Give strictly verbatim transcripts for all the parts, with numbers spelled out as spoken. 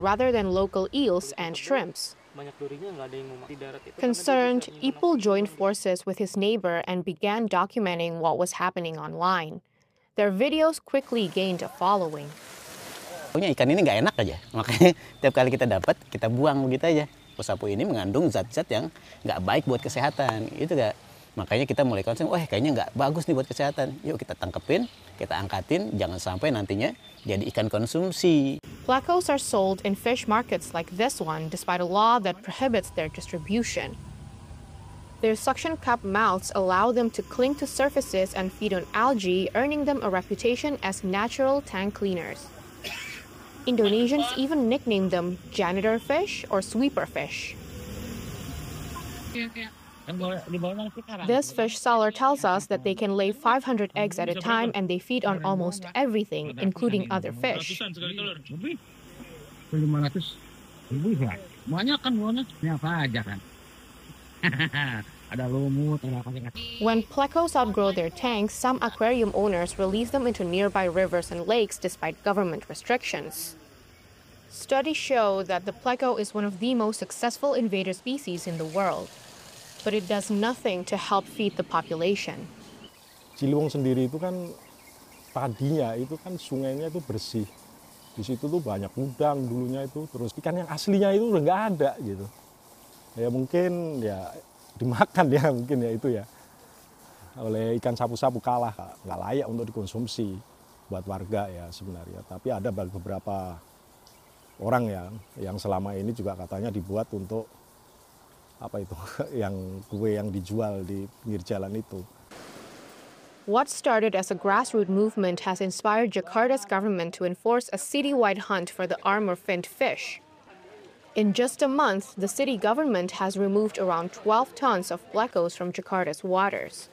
rather than local eels and shrimps. Concerned, Ipul joined forces with his neighbor and began documenting what was happening online. Their videos quickly gained a following. Pokoknya ikan ini nggak enak aja, makanya tiap kali kita dapat, kita buang begitu aja. Sapu ini mengandung zat-zat yang nggak baik buat kesehatan, itu gak. Makanya kita mulai concern, wah kayaknya nggak bagus nih buat kesehatan. Yuk kita tangkepin, kita angkatin, jangan sampai nantinya jadi ikan konsumsi. Plecos are sold in fish markets like this one, despite a law that prohibits their distribution. Their suction cup mouths allow them to cling to surfaces and feed on algae, earning them a reputation as natural tank cleaners. Indonesians even nickname them janitor fish or sweeper fish. This fish seller tells us that they can lay five hundred eggs at a time and they feed on almost everything, including other fish. When plecos outgrow their tanks, some aquarium owners release them into nearby rivers and lakes despite government restrictions. Studies show that the pleco is one of the most successful invader species in the world, but it does nothing to help feed the population. Ciliwung sendiri itu kan tadinya itu kan sungainya itu bersih. Di situ tuh banyak udang dulunya itu, terus ikan yang aslinya itu udah nggak ada gitu. Ya mungkin ya dimakan ya mungkin ya itu ya oleh ikan sapu-sapu kalah, nggak layak untuk dikonsumsi buat warga ya sebenarnya. Tapi ada beberapa orang ya yang selama ini juga katanya dibuat untuk apa itu yang kue yang dijual di pinggir jalan itu. What started as a grassroots movement has inspired Jakarta's government to enforce a citywide hunt for the armor-finned fish. In just a month, the city government has removed around twelve tons of plecos from Jakarta's waters.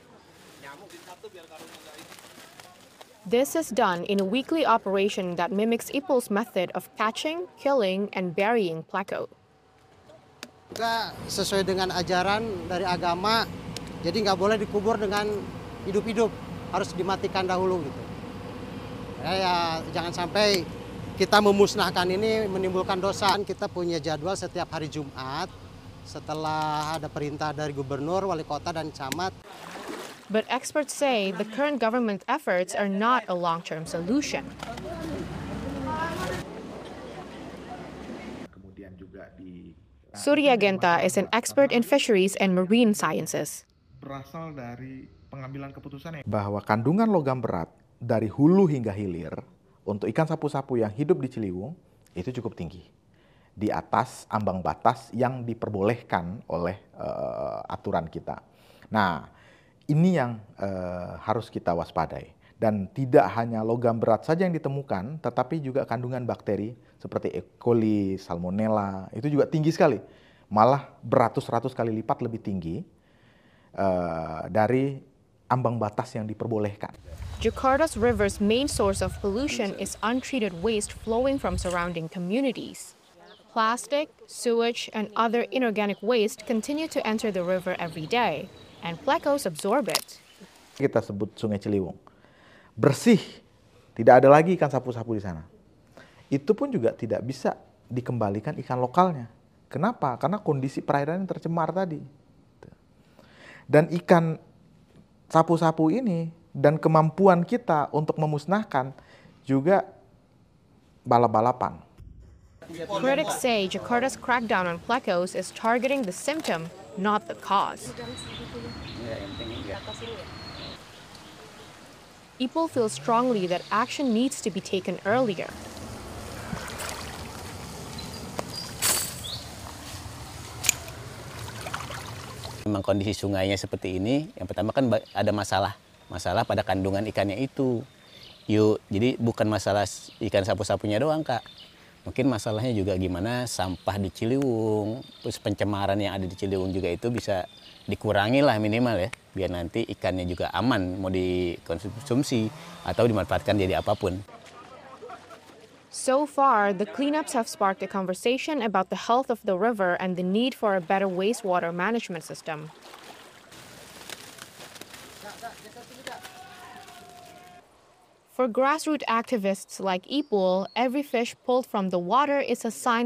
This is done in a weekly operation that mimics Ipul's method of catching, killing, and burying pleco. Juga sesuai dengan ajaran dari agama, jadi nggak boleh dikubur dengan hidup-hidup, harus dimatikan dahulu gitu. Ya, ya jangan sampai kita memusnahkan ini menimbulkan dosa. Kita punya jadwal setiap hari Jumat setelah ada perintah dari gubernur, wali kota, dan camat. But experts say the current government efforts are not a long-term solution. Surya Genta is an expert in fisheries and marine sciences. Berasal dari pengambilan keputusan bahwa kandungan logam berat dari hulu hingga hilir untuk ikan sapu-sapu yang hidup di Ciliwung itu cukup tinggi. Di atas ambang batas yang diperbolehkan oleh uh, aturan kita. Nah, ini yang uh, harus kita waspadai. Dan tidak hanya logam berat saja yang ditemukan, tetapi juga kandungan bakteri seperti E. coli, Salmonella, itu juga tinggi sekali. Malah beratus-ratus kali lipat lebih tinggi uh, dari ambang batas yang diperbolehkan. Jakarta's river's main source of pollution is untreated waste flowing from surrounding communities. Plastic, sewage, and other inorganic waste continue to enter the river every day, and plecos absorb it. Kita sebut Sungai Ciliwung. Bersih, tidak ada lagi ikan sapu-sapu di sana. Itu pun juga tidak bisa dikembalikan ikan lokalnya. Kenapa? Karena kondisi perairan yang tercemar tadi. Dan ikan sapu-sapu ini dan kemampuan kita untuk memusnahkan juga balap-balapan. Critics say Jakarta's crackdown on plecos is targeting the symptom, not the cause. Ipul feels strongly that action needs to be taken earlier. Memang kondisi sungainya seperti ini, yang pertama kan ada masalah. Masalah pada kandungan ikannya itu. Yuk, jadi bukan masalah ikan sapu-sapunya doang, Kak. Mungkin masalahnya juga gimana sampah di Ciliwung, terus pencemaran yang ada di Ciliwung juga itu bisa dikurangi lah minimal ya, biar nanti ikannya juga aman mau dikonsumsi atau dimanfaatkan jadi apapun. So far, the cleanups have sparked a conversation about the health of the river and the need for a better wastewater management system. For grassroots activists like Ipul, every fish pulled from the water is a sign